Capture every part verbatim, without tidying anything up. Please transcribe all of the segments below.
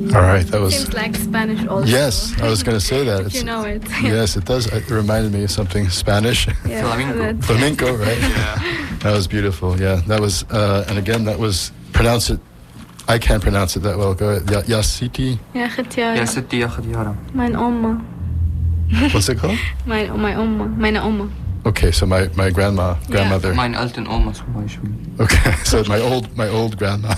All right, that was... Seems like Spanish also. Yes, I was going to say that. If you know it. Yes, it does. It reminded me of something Spanish. Yeah, Flamenco. Flamenco, right? Yeah. That was beautiful. Yeah, that was, uh, and again, that was, pronounce it, I can't pronounce it that well. Go ahead. Ya, ya Siti. يا ختيارة. يا ستي يا خديارة. Mein Oma. What's it called? Mein, my Oma. Meine Oma. Okay, so my, my grandma, grandmother. Meine alten Oma zum Beispiel. Okay, so my old my old grandma.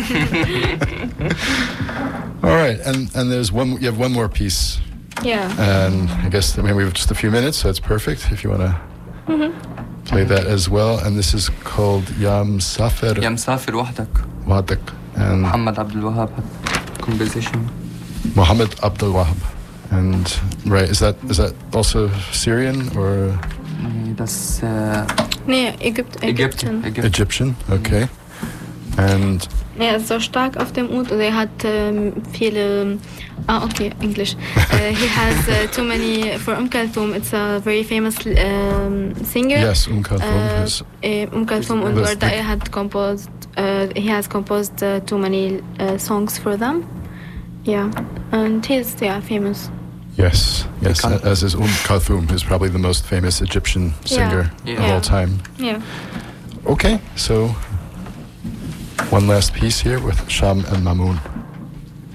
All right, and and there's one. You have one more piece. Yeah. And I guess I mean we have just a few minutes, so it's perfect if you want to Mm-hmm. play that as well. And this is called Yam Safer يا مسافر وحدك. Wadak and محمد عبد الوهاب composition. Muhammad Abdul Wahab. And right, is that is that also Syrian or Nee, das äh, Nee, Ägypt, Ägypten. Ägypten. Ägypten. Egyptian? Okay. And Er ist so stark auf dem Ud. Also er hat ähm, viele... Ah, okay, English. uh, he has uh, too many... For Umm Kulthum, it's a very famous um, singer. yes, Umm Kulthum Uh, is eh, Umm Kulthum und Das- Warda, er hat composed... Uh, he has composed uh, too many uh, songs for them. Yeah. And he's, yeah, famous. yes, yes, Bekannt. as is Umm Kulthum, who's probably the most famous Egyptian singer Yeah. of Yeah. all time. Yeah. Okay, so one last piece here with Sham and Mamoun.